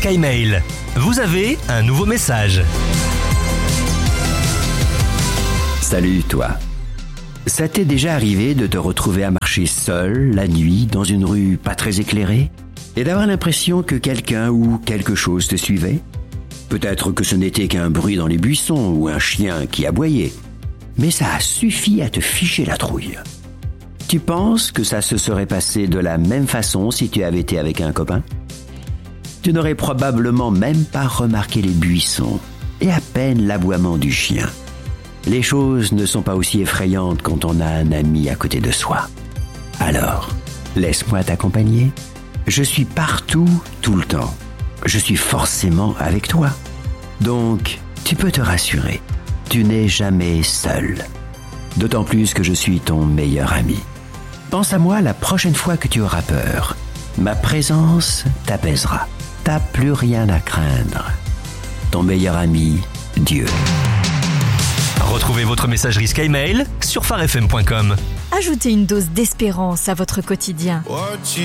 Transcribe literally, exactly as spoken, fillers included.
SkyMail. Vous avez un nouveau message. Salut toi. Ça t'est déjà arrivé de te retrouver à marcher seul la nuit dans une rue pas très éclairée et d'avoir l'impression que quelqu'un ou quelque chose te suivait? Peut-être que ce n'était qu'un bruit dans les buissons ou un chien qui aboyait, mais ça a suffi à te ficher la trouille. Tu penses que ça se serait passé de la même façon si tu avais été avec un copain? Tu n'aurais probablement même pas remarqué les buissons et à peine l'aboiement du chien. Les choses ne sont pas aussi effrayantes quand on a un ami à côté de soi. Alors, laisse-moi t'accompagner. Je suis partout, tout le temps. Je suis forcément avec toi. Donc, tu peux te rassurer. Tu n'es jamais seul. D'autant plus que je suis ton meilleur ami. Pense à moi la prochaine fois que tu auras peur. Ma présence t'apaisera. T'as plus rien à craindre. Ton meilleur ami, Dieu. Retrouvez votre messagerie SkyMail sur phare f m point com. Ajoutez une dose d'espérance à votre quotidien.